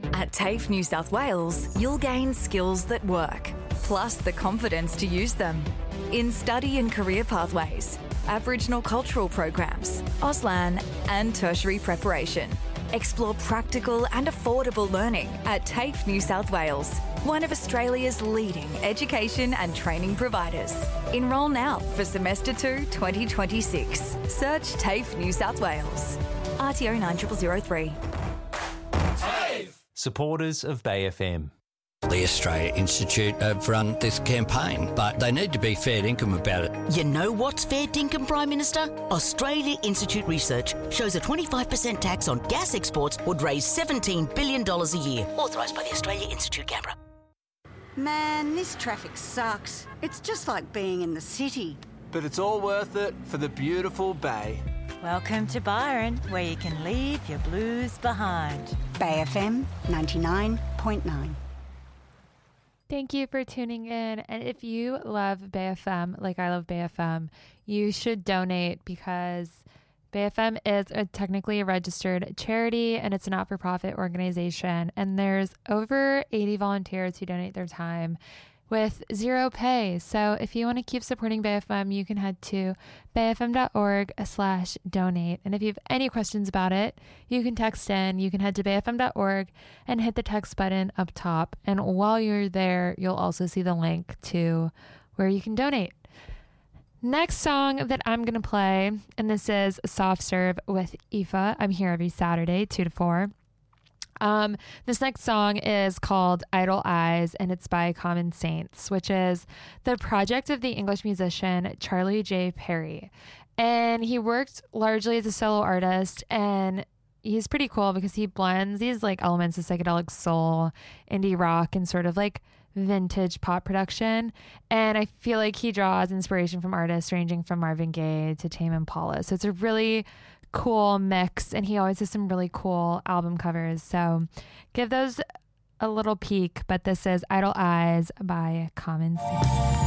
At TAFE New South Wales, you'll gain skills that work, plus the confidence to use them. In study and career pathways, Aboriginal cultural programs, Auslan and tertiary preparation. Explore practical and affordable learning at TAFE New South Wales, one of Australia's leading education and training providers. Enrol now for Semester 2 2026. Search TAFE New South Wales. RTO 9003. Supporters of Bay FM. The Australia Institute have run this campaign, but they need to be fair dinkum about it. You know what's fair dinkum, Prime Minister? Australia Institute research shows a 25% tax on gas exports would raise $17 billion a year. Authorised by the Australia Institute, Canberra. Man, this traffic sucks. It's just like being in the city. But it's all worth it for the beautiful Bay. Welcome to Byron, where you can leave your blues behind. Bay FM 99.9. Thank you for tuning in. And if you love Bay FM, like I love Bay FM, you should donate, because Bay FM is technically a registered charity and it's a not-for-profit organization. And there's over 80 volunteers who donate their time with zero pay. So if you want to keep supporting Bay FM, you can head to bayfm.org/donate. And if you have any questions about it, you can text in. You can head to bayfm.org and hit the text button up top. And while you're there, you'll also see the link to where you can donate. Next song that I'm going to play, and this is Soft Serve with Aoife. I'm here every Saturday, 2 to 4. This next song is called Idle Eyes, and it's by Common Saints, which is the project of the English musician Charlie J. Perry. And he worked largely as a solo artist, and he's pretty cool because he blends these like elements of psychedelic soul, indie rock, and sort of like vintage pop production. And I feel like he draws inspiration from artists ranging from Marvin Gaye to Tame Impala. So it's a really cool mix, and he always has some really cool album covers, so give those a little peek. But this is Idle Eyes by Common Sense.